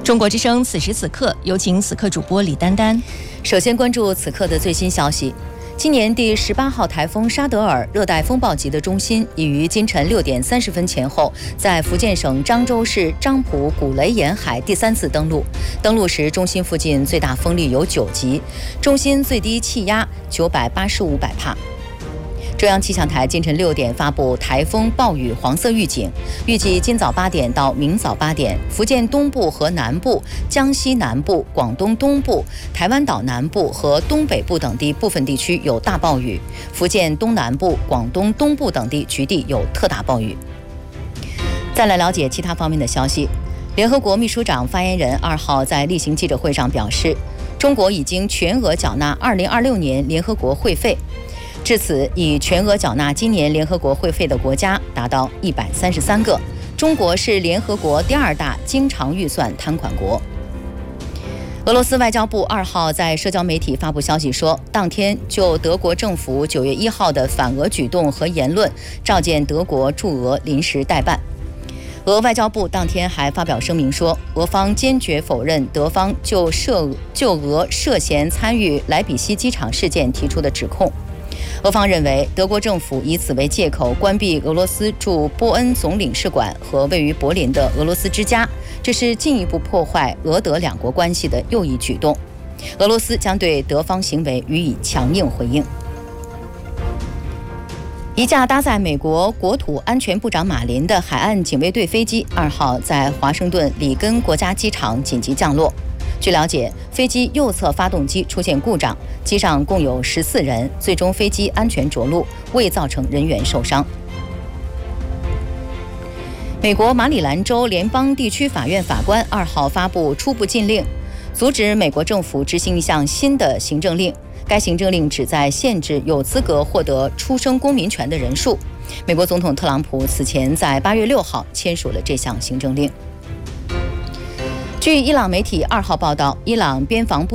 中国之声此时此刻，有请此刻主播李丹丹。 首先关注此刻的最新消息。今年第18号台风沙德尔热带风暴级的中心已于今晨6点30分前后，在福建省漳州市漳浦古雷沿海第3次登陆。登陆时，中心附近最大风力有9级，中心最低气压985百帕。中央气象台今晨6点发布台风暴雨黄色预警，预计今早8点到明早8点，福建东部和南部、江西南部、广东东部、台湾岛南部和东北部等地部分地区有大暴雨，福建东南部、广东东部等地局地有特大暴雨。再来了解其他方面的消息。联合国秘书长发言人2号在例行记者会上表示，中国已经全额缴纳2026年联合国会费。至此，已全额缴纳今年联合国会费的国家达到133个，中国是联合国第2大经常预算摊款国。俄罗斯外交部2号在社交媒体发布消息说，当天就德国政府9月1号的反俄举动和言论召见德国驻俄临时代办。俄外交部当天还发表声明说，俄方坚决否认德方就俄涉嫌参与莱比锡机场事件提出的指控。俄方认为，德国政府以此为借口关闭俄罗斯驻波恩总领事馆和位于柏林的俄罗斯之家，这是进一步破坏俄德两国关系的又一举动。俄罗斯将对德方行为予以强硬回应。一架搭载美国国土安全部长马林的海岸警卫队飞机2号在华盛顿里根国家机场紧急降落。据了解，飞机右侧发动机出现故障，机上共有14人，最终飞机安全着陆，未造成人员受伤。美国马里兰州联邦地区法院法官2号发布初步禁令，阻止美国政府执行一项新的行政令。该行政令旨在限制有资格获得出生公民权的人数。美国总统特朗普此前在8月6号签署了这项行政令。据伊朗媒体2号报道，伊朗边防部